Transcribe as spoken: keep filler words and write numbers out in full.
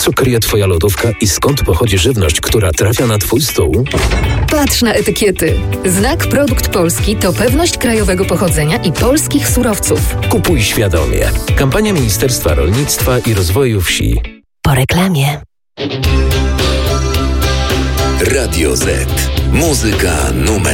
Co kryje Twoja lodówka i skąd pochodzi żywność, która trafia na Twój stół? Patrz na etykiety. Znak Produkt Polski to pewność krajowego pochodzenia i polskich surowców. Kupuj świadomie. Kampania Ministerstwa Rolnictwa i Rozwoju Wsi. Po reklamie. Radio Z. Muzyka numer